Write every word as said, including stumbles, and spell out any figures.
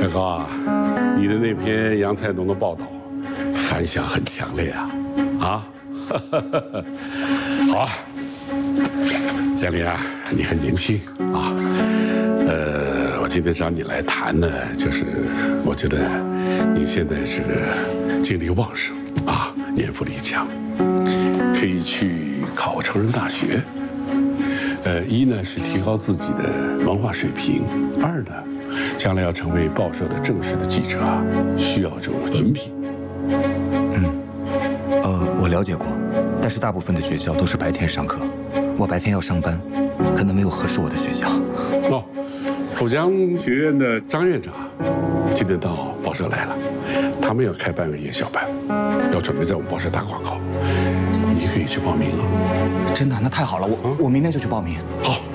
小高啊，你的那篇杨才农的报道反响很强烈啊！啊，好啊，江林啊，你很年轻啊。呃，我今天找你来谈呢，就是我觉得你现在是个精力旺盛啊，年富力强，可以去考成人大学。呃，一呢是提高自己的文化水平，二呢，将来要成为报社的正式的记者啊，需要这种文凭。 嗯，呃，我了解过，但是大部分的学校都是白天上课，我白天要上班，可能没有合适我的学校。 哦，浦江学院的张院长今天到报社来了，他们要开办个夜校班，要准备在我们报社打广告，你可以去报名啊。 真的？那太好了，我、嗯、我明天就去报名。 好。